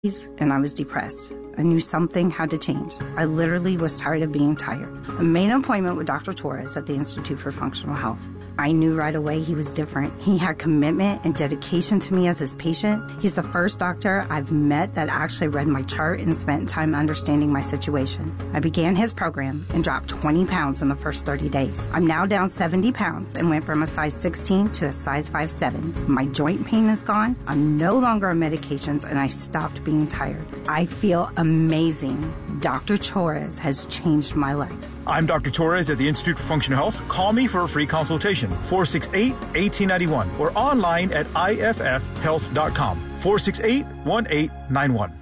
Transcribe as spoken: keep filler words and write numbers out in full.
and I was depressed. I knew something had to change. I literally was tired of being tired. I made an appointment with Doctor Torres at the Institute for Functional Health. I knew right away he was different. He had commitment and dedication to me as his patient. He's the first doctor I've met that actually read my chart and spent time understanding my situation. I began his program and dropped twenty pounds in the first thirty days. I'm now down seventy pounds and went from a size sixteen to a size five seven. My joint pain is gone. I'm no longer on medications and I stopped being tired. I feel amazing. Doctor Torres has changed my life. I'm Doctor Torres at the Institute for Functional Health. Call me for a free consultation, four six eight, one eight nine one, or online at I F F health dot com, four six eight, one eight nine one.